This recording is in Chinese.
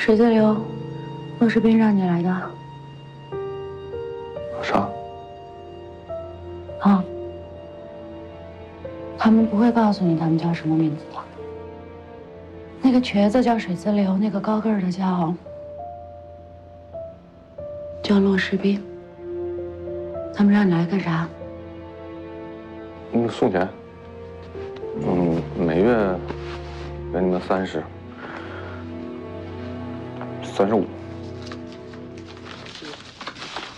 水自流，骆士斌让你来的。 啥？ 啊，他们不会告诉你他们叫什么名字的。那个瘸子叫水自流，那个高个儿的叫骆士斌。他们让你来干啥？ 送钱。每月给你们30、35。